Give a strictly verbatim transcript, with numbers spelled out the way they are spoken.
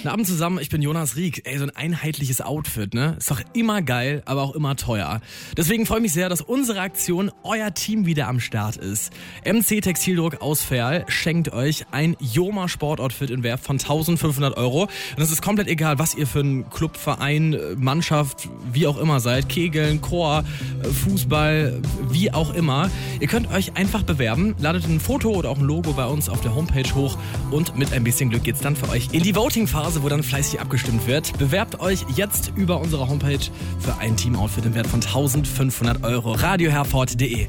Guten Abend zusammen, ich bin Jonas Rieck. Ey, so ein einheitliches Outfit, ne? Ist doch immer geil, aber auch immer teuer. Deswegen freue ich mich sehr, dass unsere Aktion euer Team wieder am Start ist. M C Textildruck aus Verl schenkt euch ein Joma Sportoutfit in Wert von eintausendfünfhundert Euro. Und es ist komplett egal, was ihr für ein Club, Verein, Mannschaft, wie auch immer seid. Kegeln, Chor, Fußball, wie auch immer. Ihr könnt euch einfach bewerben, ladet ein Foto oder auch ein Logo bei uns auf der Homepage hoch und mit ein bisschen Glück geht's dann für euch in die Voting-Phase, wo dann fleißig abgestimmt wird. Bewerbt euch jetzt über unsere Homepage für ein Team-Outfit im Wert von eintausendfünfhundert Euro. radio herford punkt de